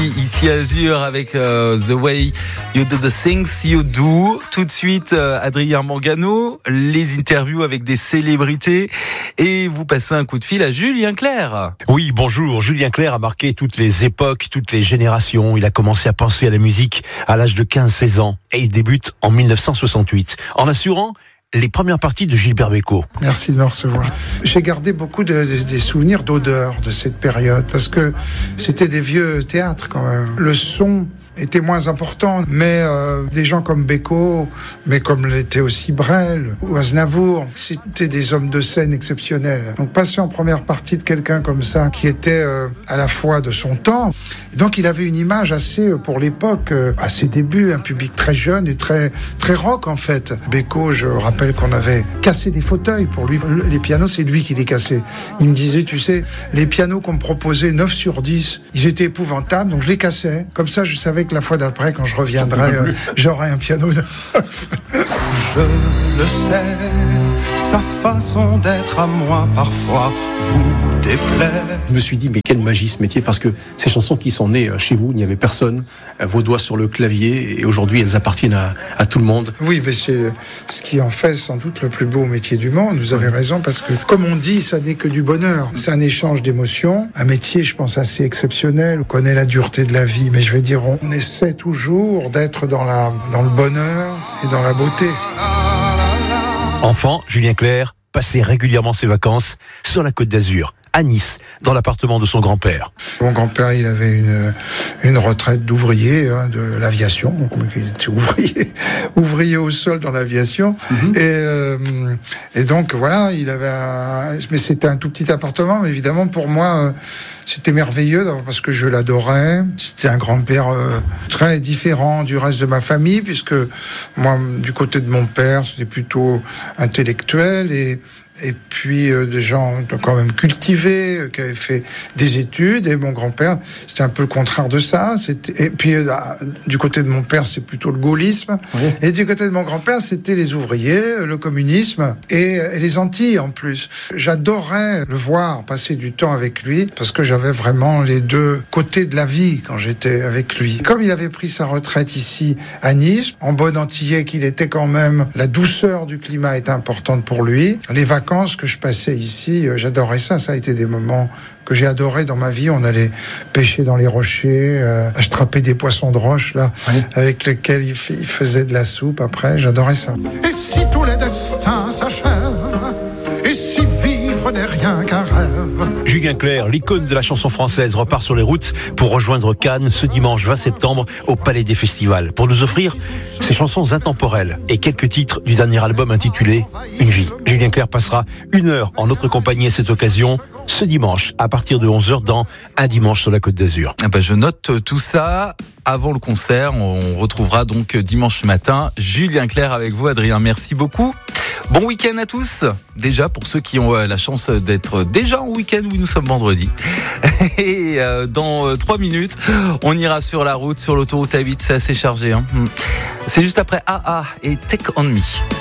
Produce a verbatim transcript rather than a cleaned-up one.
Ici Azur avec euh, The Way You Do The Things You Do. Tout de suite, euh, Adrien Mangano, les interviews avec des célébrités. Et vous passez un coup de fil à Julien Clerc. Oui, bonjour. Julien Clerc a marqué toutes les époques, toutes les générations. Il a commencé à penser à la musique à l'âge de quinze seize ans. Et il débute en dix-neuf cent soixante-huit. En assurant les premières parties de Gilbert Bécaud. Merci de me recevoir. J'ai gardé beaucoup de, de, des souvenirs d'odeur de cette période, parce que c'était des vieux théâtres quand même. Le son était moins important, mais euh, des gens comme Bécaud, mais comme l'était aussi Brel ou Aznavour, c'était des hommes de scène exceptionnels. Donc passer en première partie de quelqu'un comme ça, qui était euh, à la fois de son temps, et donc il avait une image assez, pour l'époque, euh, à ses débuts, un public très jeune et très, très rock en fait. Bécaud, je rappelle qu'on avait cassé des fauteuils pour lui. Les pianos, c'est lui qui les cassait. Il me disait, tu sais, les pianos qu'on me proposait, neuf sur dix, ils étaient épouvantables, donc je les cassais. Comme ça, je savais que la fois d'après, quand je reviendrai, euh, j'aurai un piano neuf. Je le sais, sa façon d'être à moi parfois vous déplaît. Je me suis dit, mais quelle magie ce métier, parce que ces chansons qui sont nées chez vous, il n'y avait personne, vos doigts sur le clavier, et aujourd'hui elles appartiennent à, à tout le monde. Oui, mais c'est ce qui en fait sans doute le plus beau métier du monde, vous avez raison, parce que comme on dit, ça n'est que du bonheur. C'est un échange d'émotions, un métier, je pense, assez exceptionnel. On connaît la dureté de la vie, mais je veux dire, on essaie toujours d'être dans, la, dans le bonheur et dans la beauté. Enfant, Julien Clerc passait régulièrement ses vacances sur la Côte d'Azur, à Nice, dans l'appartement de son grand-père. Mon grand-père, il avait une, une retraite d'ouvrier hein, de l'aviation. Il était ouvrier, ouvrier au sol dans l'aviation. Mm-hmm. Et, euh, et donc, voilà, il avait un... Mais c'était un tout petit appartement, mais évidemment, pour moi, euh, c'était merveilleux parce que je l'adorais. C'était un grand-père euh, très différent du reste de ma famille, puisque moi, du côté de mon père, c'était plutôt intellectuel et Et puis euh, des gens quand même cultivés, euh, qui avaient fait des études. Et mon grand-père, c'était un peu le contraire de ça. C'était... Et puis euh, du côté de mon père, c'est plutôt le gaullisme. Oui. Et du côté de mon grand-père, c'était les ouvriers, le communisme et, et les Antilles en plus. J'adorais le voir, passer du temps avec lui, parce que j'avais vraiment les deux côtés de la vie quand j'étais avec lui. Comme il avait pris sa retraite ici à Nice, en bon antillais qu'il était quand même, la douceur du climat était importante pour lui. Les vacances que je passais ici, j'adorais ça. Ça a été des moments que j'ai adorés dans ma vie. On allait pêcher dans les rochers, euh, attraper des poissons de roche là, oui. avec lesquels il, f- il faisait de la soupe après. J'adorais ça. Et si tous les destins s'achèvent, et si vivre n'est rien qu'un rêve. Julien Clerc, l'icône de la chanson française, repart sur les routes pour rejoindre Cannes ce dimanche vingt septembre au Palais des Festivals pour nous offrir ses chansons intemporelles et quelques titres du dernier album intitulé Une vie. Julien Clerc passera une heure en notre compagnie à cette occasion ce dimanche à partir de onze heures dans Un dimanche sur la Côte d'Azur. Ah bah je note tout ça avant le concert. On retrouvera donc dimanche matin Julien Clerc avec vous, Adrien. Merci beaucoup. Bon week-end à tous. Déjà pour ceux qui ont la chance d'être déjà en week-end, oui, nous sommes vendredi. Et dans trois minutes, on ira sur la route, sur l'autoroute A huit. C'est assez chargé. Hein. C'est juste après A A et Take On Me.